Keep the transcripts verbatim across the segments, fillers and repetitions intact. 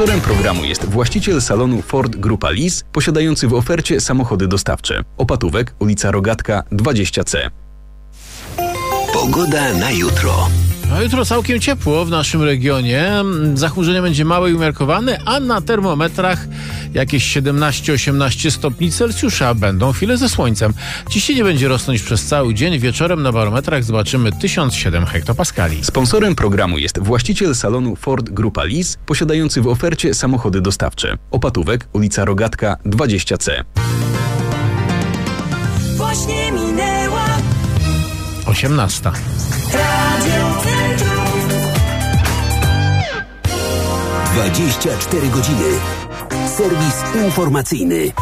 Sponsorem programu jest właściciel salonu Ford Grupa Lis, posiadający w ofercie samochody dostawcze. Opatówek, ulica Rogatka dwadzieścia C. Pogoda na jutro. A jutro całkiem ciepło w naszym regionie. Zachmurzenie będzie małe i umiarkowane, a na termometrach jakieś siedemnaście osiemnaście stopni Celsjusza. Będą chwile ze słońcem. Ciśnienie będzie rosnąć przez cały dzień. Wieczorem na barometrach zobaczymy tysiąc siedem hektopaskali. Sponsorem programu jest właściciel salonu Ford Grupa Lis, posiadający w ofercie samochody dostawcze. Opatówek, ulica Rogatka dwadzieścia C. Właśnie minęła osiemnasta. Radio Centrum. dwadzieścia cztery godziny. Serwis informacyjny.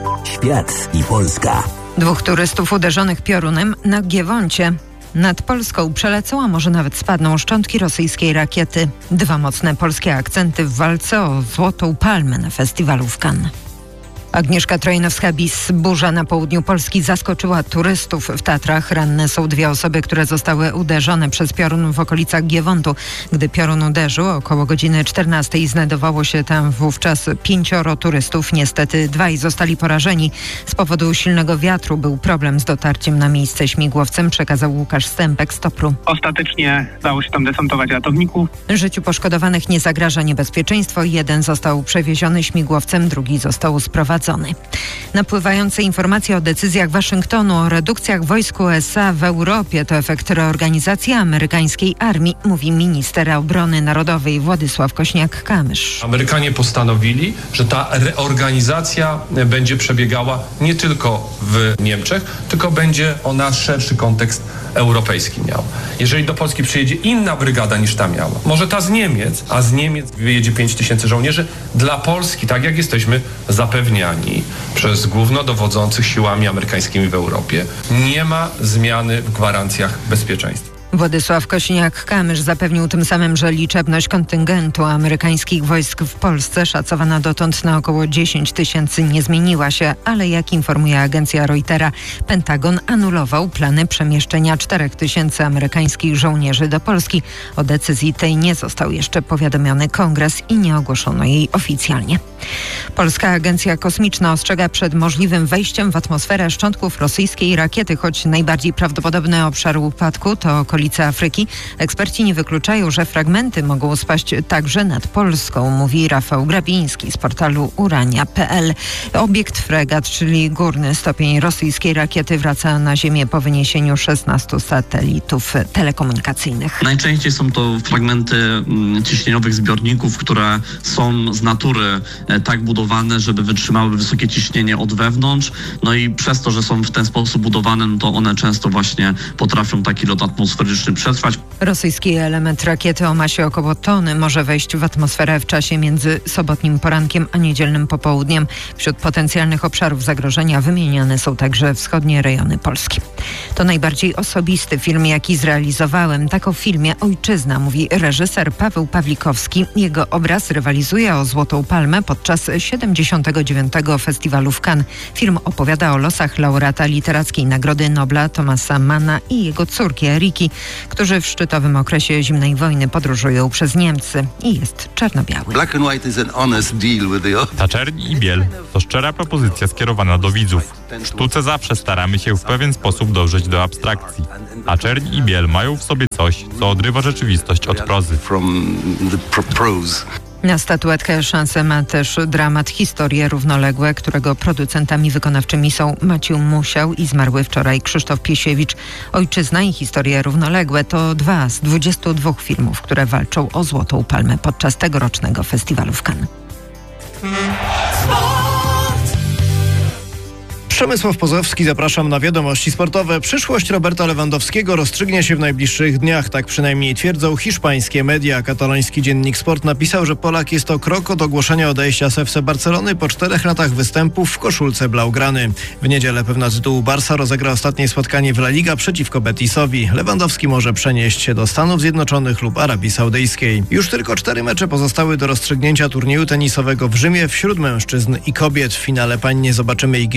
Świat i Polska. Dwóch turystów uderzonych piorunem na Giewoncie. Nad Polską przelecą, a może nawet spadną szczątki rosyjskiej rakiety. Dwa mocne polskie akcenty w walce o Złotą Palmę na festiwalu w Cannes. Agnieszka Trojnowska-Bis. Burza na południu Polski zaskoczyła turystów w Tatrach. Ranne są dwie osoby, które zostały uderzone przez piorun w okolicach Giewontu. Gdy piorun uderzył około godziny czternastej, znajdowało się tam wówczas pięcioro turystów. Niestety dwaj zostali porażeni. Z powodu silnego wiatru był problem z dotarciem na miejsce śmigłowcem, przekazał Łukasz Stępek z Topru. Ostatecznie udało się tam desantować ratowników. Życiu poszkodowanych nie zagraża niebezpieczeństwo. Jeden został przewieziony śmigłowcem, drugi został sprowadzony. Napływające informacje o decyzjach Waszyngtonu o redukcjach wojsk U S A w Europie to efekt reorganizacji amerykańskiej armii, mówi minister obrony narodowej Władysław Kośniak-Kamysz. Amerykanie postanowili, że ta reorganizacja będzie przebiegała nie tylko w Niemczech, tylko będzie ona szerszy kontekst europejski miała. Jeżeli do Polski przyjedzie inna brygada niż ta miała, może ta z Niemiec, a z Niemiec wyjedzie pięć tysięcy żołnierzy, dla Polski, tak jak jesteśmy zapewniani przez głównodowodzących siłami amerykańskimi w Europie, nie ma zmiany w gwarancjach bezpieczeństwa. Władysław Kośniak-Kamysz zapewnił tym samym, że liczebność kontyngentu amerykańskich wojsk w Polsce, szacowana dotąd na około dziesięć tysięcy, nie zmieniła się, ale jak informuje agencja Reutera, Pentagon anulował plany przemieszczenia czterech tysięcy amerykańskich żołnierzy do Polski. O decyzji tej nie został jeszcze powiadomiony Kongres i nie ogłoszono jej oficjalnie. Polska Agencja Kosmiczna ostrzega przed możliwym wejściem w atmosferę szczątków rosyjskiej rakiety, choć najbardziej prawdopodobny obszar upadku to okolice Afryki. Eksperci nie wykluczają, że fragmenty mogą spaść także nad Polską, mówi Rafał Grabiński z portalu urania kropka p l. Obiekt fregat, czyli górny stopień rosyjskiej rakiety, wraca na Ziemię po wyniesieniu szesnastu satelitów telekomunikacyjnych. Najczęściej są to fragmenty ciśnieniowych zbiorników, które są z natury tak budowane, żeby wytrzymały wysokie ciśnienie od wewnątrz. No i przez to, że są w ten sposób budowane, no to one często właśnie potrafią taki lot atmosferyczny przetrwać. Rosyjski element rakiety o masie około tony może wejść w atmosferę w czasie między sobotnim porankiem a niedzielnym popołudniem. Wśród potencjalnych obszarów zagrożenia wymieniane są także wschodnie rejony Polski. To najbardziej osobisty film, jaki zrealizowałem. Tak o filmie Ojczyzna mówi reżyser Paweł Pawlikowski. Jego obraz rywalizuje o Złotą Palmę podczas siedemdziesiątego dziewiątego Festiwalu w Cannes. Film opowiada o losach laureata Literackiej Nagrody Nobla Thomasa Manna i jego córki Eriki, którzy w szczytowym okresie zimnej wojny podróżują przez Niemcy i jest czarno-biały. Ta czerń i biel to szczera propozycja skierowana do widzów. W sztuce zawsze staramy się w pewien sposób dążyć do abstrakcji, a czerń i biel mają w sobie coś, co odrywa rzeczywistość od prozy. Na statuetkę szansę ma też dramat Historie równoległe, którego producentami wykonawczymi są Maciej Musiał i zmarły wczoraj Krzysztof Piesiewicz. Ojczyzna i Historie równoległe to dwa z dwudziestu dwóch filmów, które walczą o Złotą Palmę podczas tegorocznego festiwalu w Cannes. Przemysław Pozowski, zapraszam na wiadomości sportowe. Przyszłość Roberta Lewandowskiego rozstrzygnie się w najbliższych dniach, tak przynajmniej twierdzą hiszpańskie media. Kataloński dziennik Sport napisał, że Polak jest to krok od ogłoszenia odejścia z F C Barcelony po czterech latach występów w koszulce blaugrany. W niedzielę pewna tytułu Barca rozegra ostatnie spotkanie w La Liga przeciwko Betisowi. Lewandowski może przenieść się do Stanów Zjednoczonych lub Arabii Saudyjskiej. Już tylko cztery mecze pozostały do rozstrzygnięcia turnieju tenisowego w Rzymie wśród mężczyzn i kobiet. W finale pań nie zobaczymy Igi Świątek.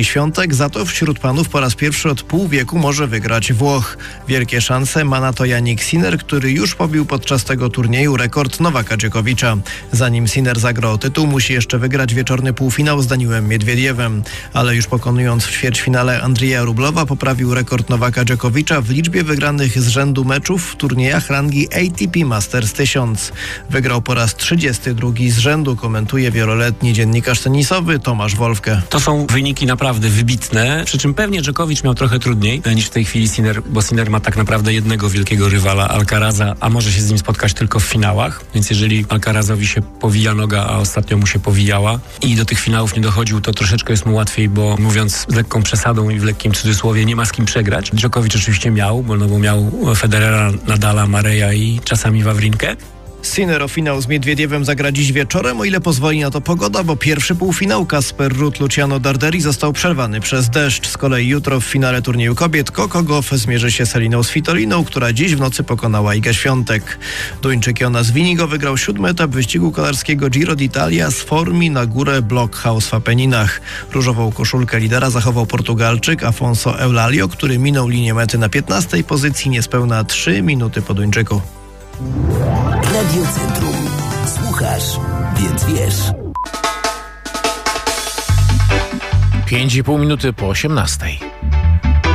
początek, za to wśród panów po raz pierwszy od pół wieku może wygrać Włoch. Wielkie szanse ma na to Jannik Sinner, który już pobił podczas tego turnieju rekord Nowaka Dżokowicza. Zanim Sinner zagra o tytuł, musi jeszcze wygrać wieczorny półfinał z Daniłem Miedwiediewem. Ale już pokonując w ćwierćfinale Andrzeja Rublowa, poprawił rekord Nowaka Dżokowicza w liczbie wygranych z rzędu meczów w turniejach rangi A T P Masters tysiąc. Wygrał po raz trzydziesty drugi z rzędu, komentuje wieloletni dziennikarz tenisowy Tomasz Wolfke. To są wyniki naprawdę wybitne, przy czym pewnie Dżokowicz miał trochę trudniej niż w tej chwili Sinner, bo Sinner ma tak naprawdę jednego wielkiego rywala, Alcaraza, a może się z nim spotkać tylko w finałach, więc jeżeli Alcarazowi się powija noga, a ostatnio mu się powijała i do tych finałów nie dochodził, to troszeczkę jest mu łatwiej, bo mówiąc z lekką przesadą i w lekkim cudzysłowie, nie ma z kim przegrać. Dżokowicz oczywiście miał, bo, no bo miał Federera, Nadala, Mareja i czasami Wawrinkę. Sinner o finał z Miedwiediewem zagra dziś wieczorem, o ile pozwoli na to pogoda, bo pierwszy półfinał Kasper Ruud Luciano Darderi został przerwany przez deszcz. Z kolei jutro w finale turnieju kobiet Coco Gauff zmierzy się z Eliną Svitoliną, która dziś w nocy pokonała Igę Świątek. Duńczyk Jonas Winigo wygrał siódmy etap wyścigu kolarskiego Giro d'Italia z Formi na górę Blockhaus w Apeninach. Różową koszulkę lidera zachował Portugalczyk Afonso Eulalio, który minął linię mety na piętnastej pozycji niespełna trzy minuty po Duńczyku. Radio Centrum. Słuchasz, więc wiesz. Pięć i pół minuty po osiemnastej.